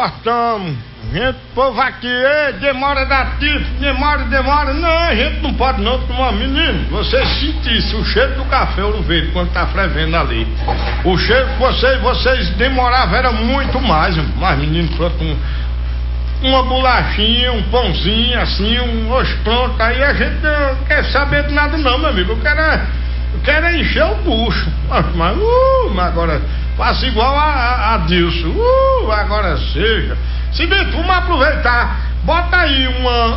cortamos. Gente, povo aqui, demora da tita, demora. Não, a gente não pode não tomar, menino. Você sentisse o cheiro do café Ouro Verde quando tá fervendo ali. O cheiro que vocês demoravam era muito mais, mas menino, pronto, uma bolachinha, um pãozinho assim, hoje pronto, aí a gente não quer saber de nada não, meu amigo. Eu quero encher o bucho. Mas agora faça igual a Dilson. Agora seja. Se bem, vamos aproveitar. Bota aí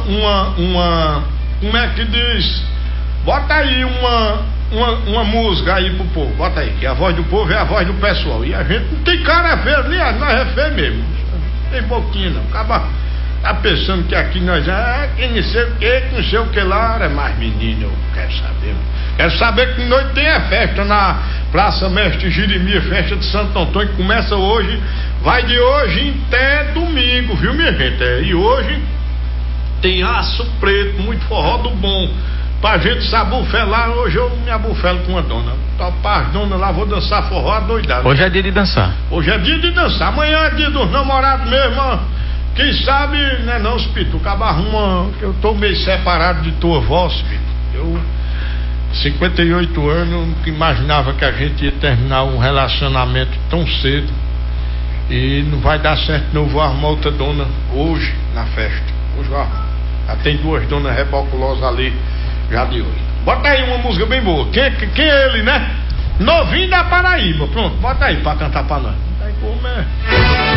como é que diz? Bota aí uma música aí pro povo. Bota aí, que a voz do povo é a voz do pessoal. E a gente não tem cara feio ali, nós é feio mesmo. Não tem boquinha não. Acaba tá pensando que aqui nós que não sei o que lá. Mas menino, eu quero saber. Quero saber que noite tem a festa na Praça Mestre Jeremias, festa de Santo Antônio, que começa hoje. Vai de hoje até domingo, viu, minha gente? E hoje tem aço preto, muito forró do bom. Pra gente se abufelar, hoje eu me abufelo com uma dona. Topar as donas lá, vou dançar forró adoidado. Hoje é dia de dançar. Hoje é dia de dançar, amanhã é dia dos namorados mesmo, ó. Quem sabe, né não, Spito, acaba arruma, que eu tô meio separado de tua avó, Spito. Eu, 58 anos, nunca imaginava que a gente ia terminar um relacionamento tão cedo. E não vai dar certo, não. Vou arrumar outra dona hoje na festa. Hoje eu arrumo. Já tem duas donas reboculosas ali, já de hoje. Bota aí uma música bem boa. Quem é ele, né? Novinho da Paraíba. Pronto, bota aí pra cantar pra nós. Não tem como,